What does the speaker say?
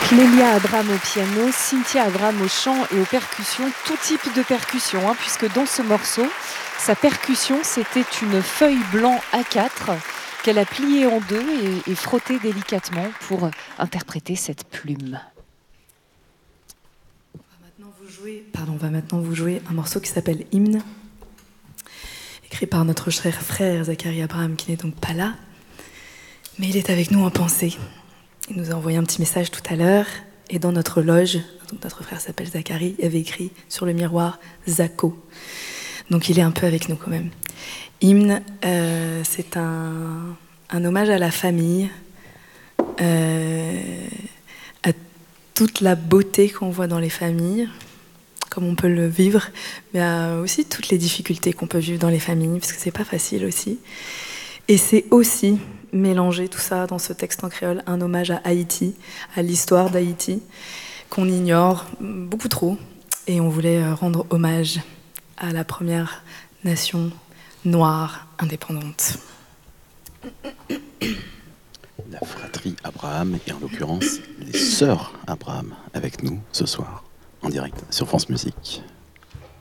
Clélia Abraham au piano, Cynthia Abraham au chant et aux percussions, tout type de percussion, puisque dans ce morceau, sa percussion, c'était une feuille blanc A4 qu'elle a pliée en deux et frottée délicatement pour interpréter cette plume. On va maintenant vous jouer un morceau qui s'appelle Hymne, écrit par notre cher frère Zacharie Abraham, qui n'est donc pas là, mais il est avec nous en pensée. Il nous a envoyé un petit message tout à l'heure, et dans notre loge, donc notre frère s'appelle Zacharie, il avait écrit sur le miroir Zako. Donc il est un peu avec nous quand même. Hymne, c'est un hommage à la famille, à toute la beauté qu'on voit dans les familles, comme on peut le vivre, mais aussi toutes les difficultés qu'on peut vivre dans les familles, parce que c'est pas facile aussi. Et c'est aussi mélanger tout ça dans ce texte en créole, un hommage à Haïti, à l'histoire d'Haïti, qu'on ignore beaucoup trop. Et on voulait rendre hommage à la première nation noire indépendante. La fratrie Abraham, et en l'occurrence les sœurs Abraham, avec nous ce soir, en direct sur France Musique.